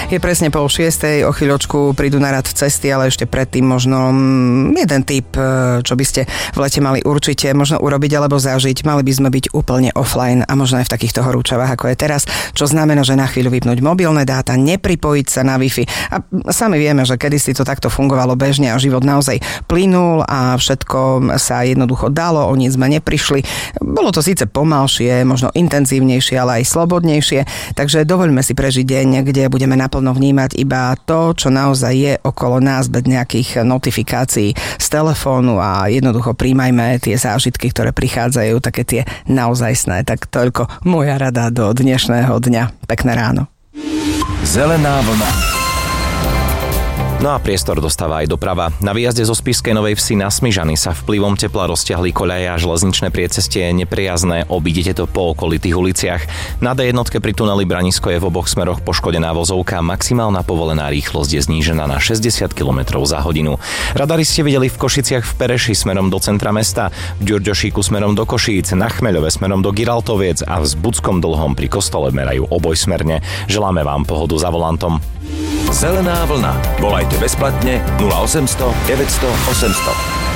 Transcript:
Je presne 5:30, o chvíľočku prídu na rad cesty, ale ešte predtým možno jeden tip, čo by ste v lete mali určite možno urobiť alebo zažiť. Mali by sme byť úplne offline a možno aj v takýchto horúčavách, ako je teraz, čo znamená, že na chvíľu vypnúť mobilné dáta, nepripojiť sa na Wi-Fi. A sami vieme, že kedysi to takto fungovalo bežne a život naozaj plynul a všetko sa jednoducho dalo, o nič sme neprišli. Bolo to síce pomalšie, možno intenzívnejšie, ale aj slobodnejšie, takže dovoľme si prežiť deň, kde budeme naplno vnímať iba to, čo naozaj je okolo nás, bez nejakých notifikácií z telefónu a jednoducho príjmajme tie zážitky, ktoré prichádzajú, také tie naozajstné. Tak toľko moja rada do dnešného dňa. Pekné ráno. Zelená vlna. No a priestor dostáva aj doprava. Na výjazde zo Spišskej Novej Vsi na Smižany sa vplyvom tepla rozťahli koľaje a železničné priecestie je nepriazné, obídete to po okolitých uliciach. Na D1 pri tuneli Branisko je v oboch smeroch poškodená vozovka, maximálna povolená rýchlosť je znížená na 60 km za hodinu. Radary ste videli v Košiciach v Pereši smerom do centra mesta, v Ďurďošíku smerom do Košíc, na Chmeľove smerom do Giraltoviec a v Zbudskom Dlhom pri Kostole merajú obojsmerne. Želáme vám pohodu za volantom. Zelená vlna. Volajte bezplatne 0800 900 800.